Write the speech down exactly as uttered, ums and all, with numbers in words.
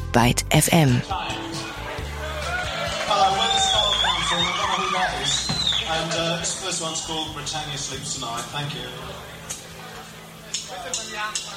Byte F M. Hello, we're the Star Council. I don't know who that is. And uh, this first one's called Britannia Sleeps Tonight. Thank you.